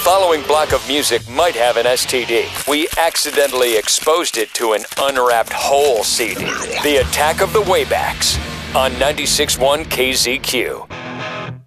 following block of music might have an STD. We accidentally exposed it to an unwrapped whole CD. The Attack of the Waybacks on 96.1 KZQ.